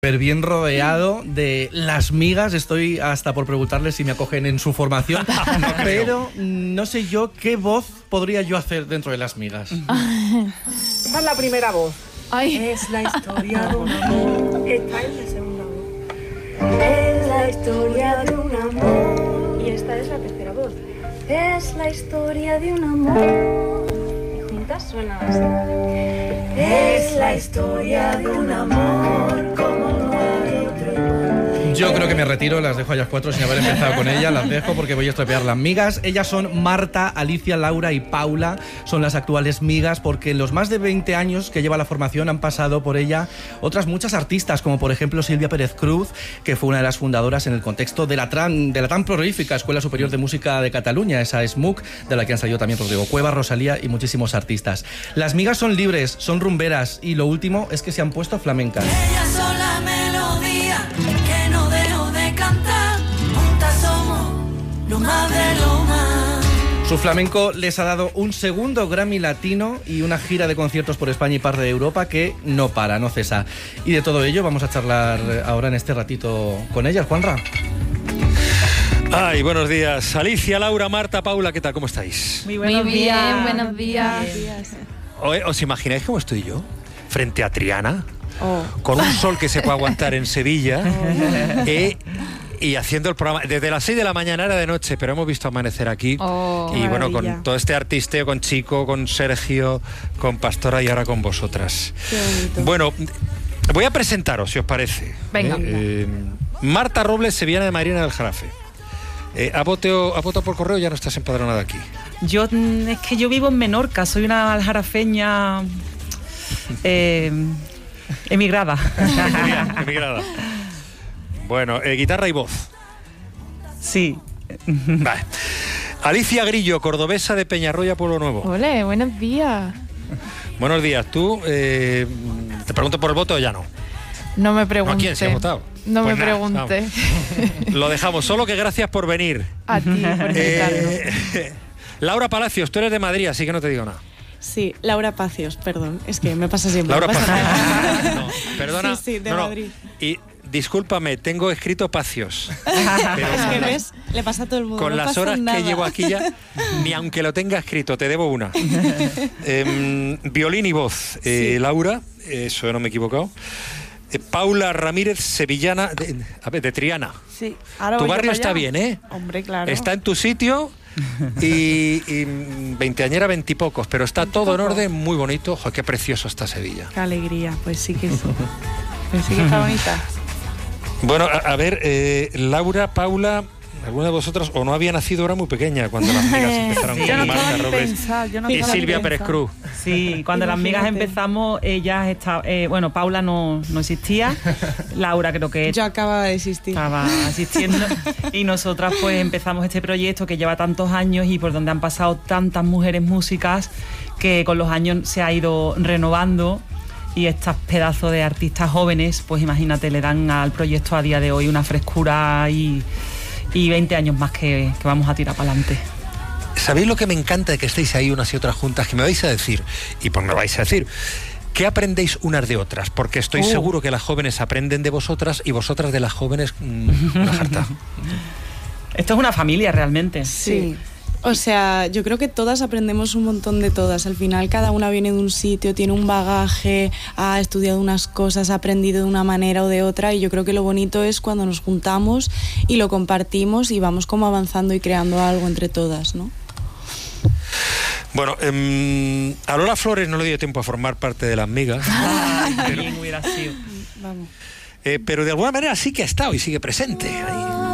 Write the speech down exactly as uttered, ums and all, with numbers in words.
Súper bien rodeado de las migas. Estoy hasta por preguntarles si me acogen en su formación. No, pero no sé yo qué voz podría yo hacer dentro de las migas. Esta es la primera voz. Ay. Es la historia de un amor. Esta es la segunda voz. Es la historia de un amor. Y esta es la tercera voz. Es la historia de un amor. Y juntas suena así. Es la historia de un amor como no hay otro igual. Yo creo que me retiro, las dejo a ellas cuatro sin haber empezado con ellas, las dejo porque voy a estropear las migas. Ellas son Marta, Alicia, Laura y Paula, son las actuales migas, porque en los más de veinte años que lleva la formación han pasado por ella otras muchas artistas, como por ejemplo Silvia Pérez Cruz, que fue una de las fundadoras en el contexto de la, tran, de la tan prolífica Escuela Superior de Música de Cataluña, esa S M U C, de la que han salido también Rodrigo Cuevas, Rosalía y muchísimos artistas. Las migas son libres, son rumberas y lo último es que se han puesto flamencas. Ellas son la melodía que no dejo de cantar. Juntas somos lo más de lo más. Su flamenco les ha dado un segundo Grammy Latino y una gira de conciertos por España y parte de Europa que no para, no cesa. Y de todo ello vamos a charlar ahora en este ratito con ellas. Juanra. Ay, buenos días. Alicia, Laura, Marta, Paula, ¿qué tal? ¿Cómo estáis? Muy, Muy bien, días. buenos días. ¿Os imagináis cómo estoy yo? Frente a Triana, oh. con un sol que se puede aguantar en Sevilla, oh. eh, y haciendo el programa. Desde las seis de la mañana era de noche, pero hemos visto amanecer aquí. Oh, y bueno, con todo este artisteo, con Chico, con Sergio, con Pastora y ahora con vosotras. Qué bonito. Bueno, voy a presentaros, si os parece. Venga. Eh, Marta Robles, sevillana de Marina del Jarafe. Eh, ¿Ha votado ha votado por correo o ya no estás empadronada aquí? Yo, es que yo vivo en Menorca, soy una aljarafeña eh, emigrada. Emigrada. Bueno, eh, guitarra y voz. Sí. Vale. Alicia Grillo, cordobesa de Peñarroya, Pueblo Nuevo. Hola, buenos días. Buenos días. ¿Tú eh, te pregunto por el voto o ya no? No me pregunté. ¿No? ¿A quién se ha votado? No pues me nada, pregunté. Vamos. Lo dejamos, solo que gracias por venir. A ti, por invitarnos. Eh, Laura Palacios, tú eres de Madrid, así que no te digo nada. Sí, Laura Pacios, perdón, es que me pasa siempre. Laura no pasa Pacios. No, perdona. Sí, sí, de no, no. Madrid. Y discúlpame, tengo escrito Pacios. Pero es que ves, le pasa a todo el mundo. Con no las pasa horas nada. que llevo aquí ya, ni aunque lo tenga escrito, te debo una. eh, violín y voz. Eh, Sí. Laura, eso no me he equivocado. Eh, Paula Ramírez, sevillana, de, a ver, de Triana. Sí. Ahora Tu voy yo barrio para está allá. bien, ¿eh? Hombre, claro. Está en tu sitio y, y veinteañera, veintipocos, pero está todo en orden, muy bonito. Joder, qué precioso está Sevilla. Qué alegría, pues sí que sí. Pues sí que está bonita. Bueno, a, a ver, eh, Laura, Paula, alguna de vosotras o no había nacido, era muy pequeña cuando las migas empezaron Sí, con yo no Marta estaba ni Robles pensar, yo no y estaba ni Silvia Pérez pensar. Cruz. Sí, cuando las migas Imagínate. empezamos, ellas estaban, eh, bueno, Paula no, no existía, Laura creo que Yo acababa de existir. estaba asistiendo y nosotras pues empezamos este proyecto que lleva tantos años y por donde han pasado tantas mujeres músicas que con los años se ha ido renovando. Y estos pedazos de artistas jóvenes, pues imagínate, le dan al proyecto a día de hoy una frescura y, y veinte años más que, que vamos a tirar para adelante. ¿Sabéis lo que me encanta de que estéis ahí unas y otras juntas? Que me vais a decir, y pues me vais a decir, ¿qué aprendéis unas de otras? Porque estoy Oh. seguro que las jóvenes aprenden de vosotras y vosotras de las jóvenes mmm, una jarta. Esto es una familia realmente. Sí. O sea, yo creo que todas aprendemos un montón de todas. Al final cada una viene de un sitio, tiene un bagaje, ha estudiado unas cosas, ha aprendido de una manera o de otra y yo creo que lo bonito es cuando nos juntamos y lo compartimos y vamos como avanzando y creando algo entre todas, ¿no? Bueno, eh, a Lola Flores no le dio tiempo a formar parte de las migas, Ay, qué bien hubiera sido. Vamos. eh, pero de alguna manera sí que ha estado y sigue presente. Ahí